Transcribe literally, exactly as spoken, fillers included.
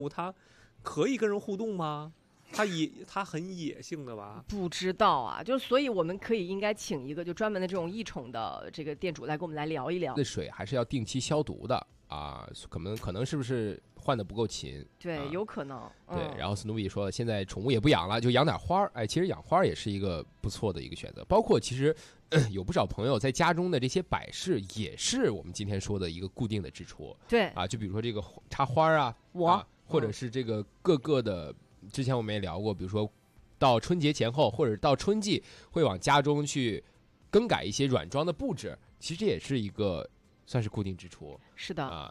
它可以跟人互动吗？它野，它很野性的吧？ 不知道啊，就所以我们可以应该请一个就专门的这种异宠的这个店主来跟我们来聊一聊。 那水还是要定期消毒的啊，可能可能是不是换的不够勤？ 对， 啊、 有可能。 对， 嗯、 然后史努比说现在宠物也不养了，就养点花儿。哎，其实养花儿也是一个不错的一个选择。包括其实、呃、有不少朋友在家中的这些摆饰，也是我们今天说的一个固定的支出。 对啊，就比如说这个插花啊， 我、 啊、或者是这个各个的。之前我们也聊过，比如说到春节前后或者到春季会往家中去更改一些软装的布置，其实这也是一个算是固定支出。 是的啊，